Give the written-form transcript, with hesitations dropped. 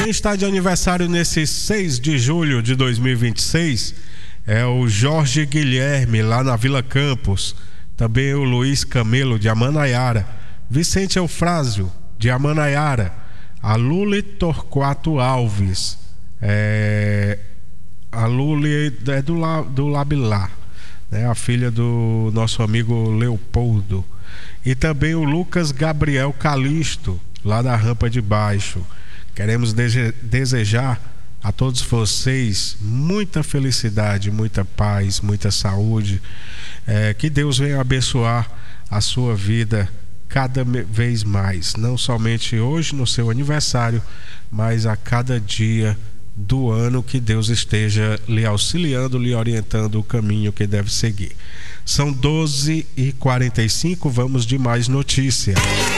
Quem está de aniversário nesse 6 de julho de 2026 é o Jorge Guilherme, lá na Vila Campos. Também o Luiz Camelo, de Amanaiara. Vicente Eufrásio, de Amanaiara. A Luli Torquato Alves. A Luli é do Labilá, né? A filha do nosso amigo Leopoldo. E também o Lucas Gabriel Calisto, lá da Rampa de Baixo. Queremos desejar a todos vocês muita felicidade, muita paz, muita saúde. Que Deus venha abençoar a sua vida cada vez mais, não somente hoje no seu aniversário, mas a cada dia do ano, que Deus esteja lhe auxiliando, lhe orientando o caminho que deve seguir. São 12h45, vamos de mais notícia.